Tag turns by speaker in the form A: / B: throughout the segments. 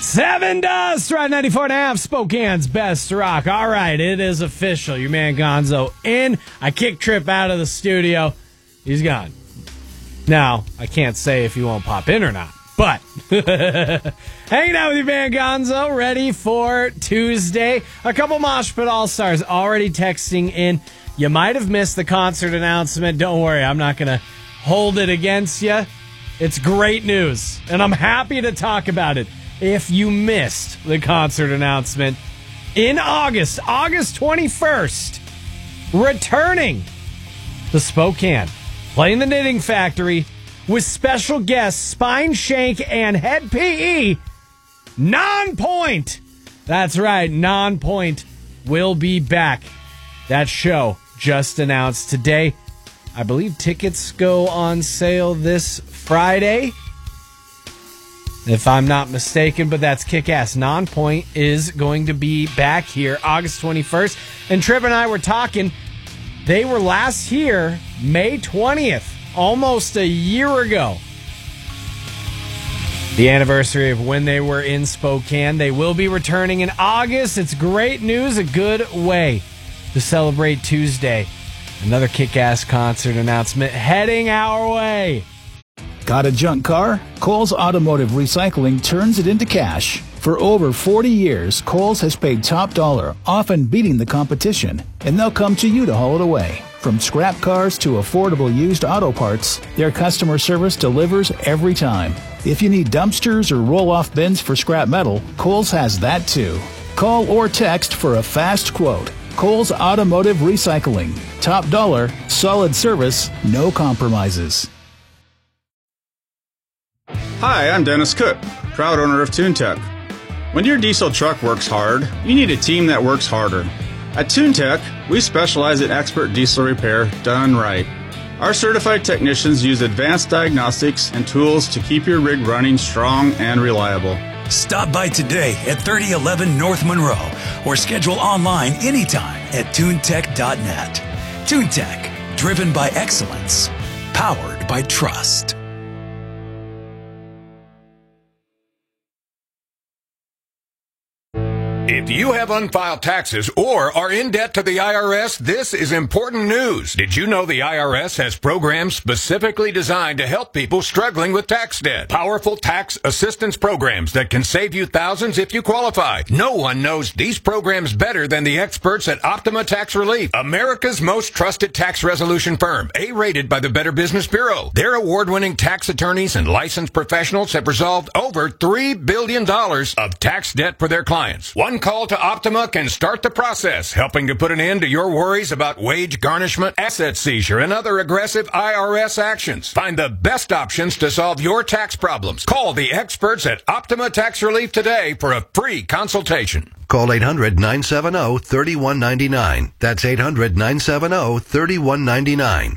A: Seven Dust, right 94.5, Spokane's best rock. All right, it is official. Your man Gonzo in. I kicked Trip out of the studio. He's gone. Now, I can't say if he won't pop in or not, but hanging out with your man Gonzo, ready for Tuesday. A couple Mosh Pit All-Stars already texting in. You might have missed the concert announcement. Don't worry, I'm not going to hold it against you. It's great news, and I'm happy to talk about it. If you missed the concert announcement, in August 21st, returning to Spokane, playing the Knitting Factory with special guests Spine Shank and Head PE, Non-Point. That's right, Non-Point will be back. That show just announced today. I believe tickets go on sale this Friday, if I'm not mistaken, but that's kick-ass. Non-Point is going to be back here August 21st. And Trip and I were talking. They were last here May 20th, almost a year ago. The anniversary of when they were in Spokane. They will be returning in August. It's great news, a good way to celebrate Tuesday. Another kick-ass concert announcement heading our way.
B: Got a junk car? Kohl's Automotive Recycling turns it into cash. For over 40 years, Kohl's has paid top dollar, often beating the competition, and they'll come to you to haul it away. From scrap cars to affordable used auto parts, their customer service delivers every time. If you need dumpsters or roll-off bins for scrap metal, Kohl's has that too. Call or text for a fast quote. Kohl's Automotive Recycling. Top dollar, solid service, no compromises.
C: Hi, I'm Dennis Cook, proud owner of TuneTech. When your diesel truck works hard, you need a team that works harder. At TuneTech, we specialize in expert diesel repair done right. Our certified technicians use advanced diagnostics and tools to keep your rig running strong and reliable.
D: Stop by today at 3011 North Monroe or schedule online anytime at tunetech.net. TuneTech, driven by excellence, powered by trust.
E: If you have unfiled taxes or are in debt to the IRS, this is important news. Did you know the IRS has programs specifically designed to help people struggling with tax debt? Powerful tax assistance programs that can save you thousands if you qualify. No one knows these programs better than the experts at Optima Tax Relief, America's most trusted tax resolution firm, A-rated by the Better Business Bureau. Their award-winning tax attorneys and licensed professionals have resolved over $3 billion of tax debt for their clients. One call to Optima can start the process, helping to put an end to your worries about wage garnishment, asset seizure, and other aggressive IRS actions. Find the best options to solve your tax problems. Call the experts at Optima Tax Relief today for a free consultation.
F: Call 800-970-3199. That's 800-970-3199.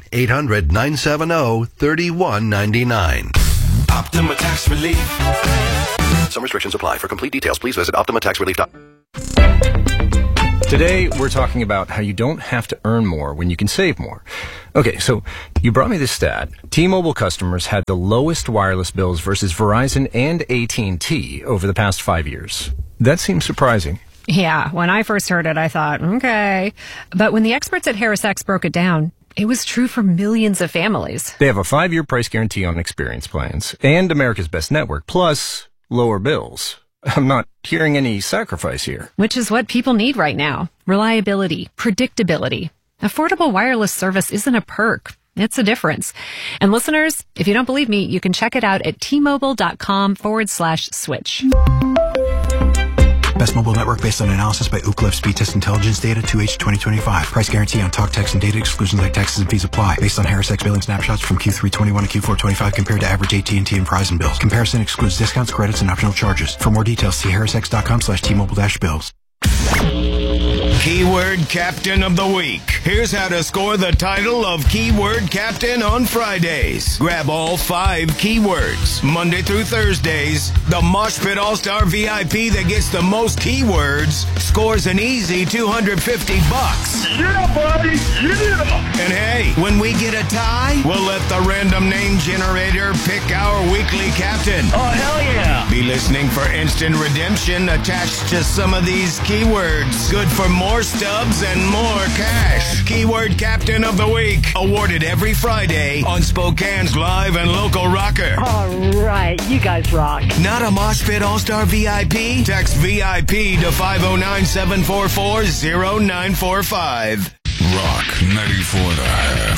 F: 800-970-3199.
D: Optima Tax Relief.
F: Some restrictions apply. For complete details, please visit OptimaTaxRelief.com.
G: Today, we're talking about how you don't have to earn more when you can save more. Okay, so you brought me this stat. T-Mobile customers had the lowest wireless bills versus Verizon and AT&T over the past 5 years. That seems surprising.
H: Yeah, when I first heard it, I thought, okay. But when the experts at HarrisX broke it down, it was true for millions of families.
G: They have a 5-year price guarantee on experience plans and America's Best Network, plus lower bills. I'm not hearing any sacrifice here.
H: Which is what people need right now. Reliability, predictability. Affordable wireless service isn't a perk. It's a difference. And listeners, if you don't believe me, you can check it out at tmobile.com/switch.
I: Best mobile network based on analysis by Ookla Speed Test Intelligence data 2H 2025. Price guarantee on talk, text, and data exclusions like taxes and fees apply. Based on HarrisX billing snapshots from Q3 21 to Q4 25 compared to average AT&T and Verizon bills. Comparison excludes discounts, credits, and optional charges. For more details, see harrisx.com/T-Mobile-bills.
J: Keyword Captain of the Week. Here's how to score the title of Keyword Captain on Fridays. Grab all 5 keywords. Monday through Thursdays, the Mosh Pit All-Star VIP that gets the most keywords scores an easy $250.
K: Yeah, buddy! Yeah!
J: And hey, when we get a tie, we'll let the random name generator pick our weekly captain.
K: Oh, hell yeah!
J: Be listening for instant redemption attached to some of these keywords. Good for more stubs and more cash. Keyword Captain of the Week. Awarded every Friday on Spokane's live and local rocker.
L: All right, you guys rock.
J: Not a Mosh Pit All-Star VIP? Text VIP to 509-744-0945.
M: Rock 94.5.